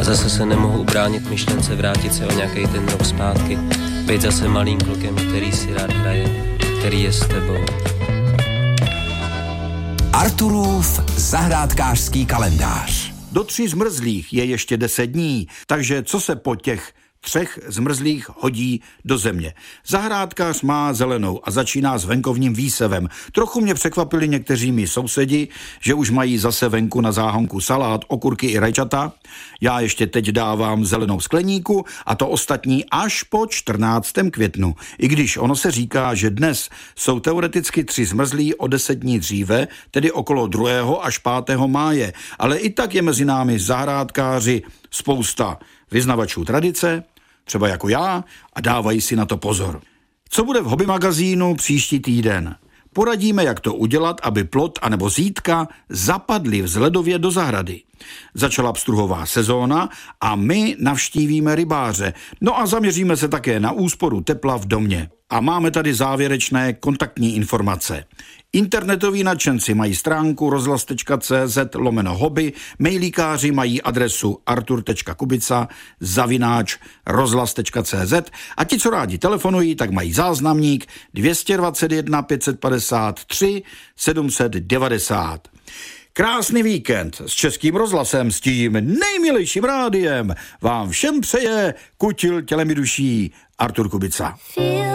zase se nemohu ubránit myšlence vrátit se o nějaký ten rok zpátky, být zase malým klukem, který si rád hraje, který je s tebou. Arturův zahrádkářský kalendář. Do 3 zmrzlých je ještě 10 dní, takže co se po těch 3 zmrzlých hodí do země? Zahrádkář má zelenou a začíná s venkovním výsevem. Trochu mě překvapili někteří mí sousedi, že už mají zase venku na záhonku salát, okurky i rajčata. Já ještě teď dávám zelenou skleníku a to ostatní až po 14. květnu. I když ono se říká, že dnes jsou teoreticky 3 zmrzlí o 10 dní dříve, tedy okolo 2. až 5. máje. Ale i tak je mezi námi zahrádkáři spousta vyznavačů tradice, třeba jako já, a dávají si na to pozor. Co bude v Hobby magazínu příští týden? Poradíme, jak to udělat, aby plot anebo zítka zapadly vzhledově do zahrady. Začala pstruhová sezóna a my navštívíme rybáře. No a zaměříme se také na úsporu tepla v domě. A máme tady závěrečné kontaktní informace. Internetoví nadšenci mají stránku rozhlas.cz/hobby, mailíkáři mají adresu artur.kubica@rozhlas.cz a ti, co rádi telefonují, tak mají záznamník 221 553 790. Krásný víkend s Českým rozhlasem, s tím nejmilejším rádiem vám všem přeje kutil tělem i duší Artur Kubica.